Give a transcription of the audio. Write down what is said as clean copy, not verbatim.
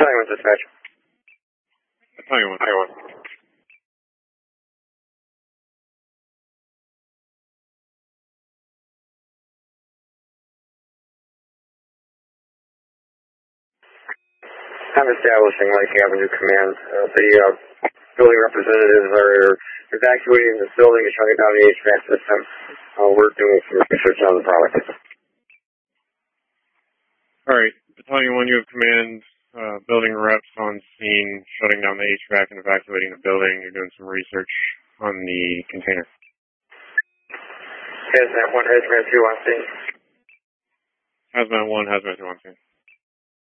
Battalion 1 dispatch. Battalion 1. Battalion 1. I'm establishing Lake Avenue Command. The building representatives are evacuating this building and shutting down the HVAC system. We're doing some research on the product. All right. Battalion 1, you have command. Building reps on scene, shutting down the HVAC and evacuating the building. You're doing some research on the container. Hazmat 1, Hazmat 2 on scene. Hazmat 1, Hazmat 2 on scene.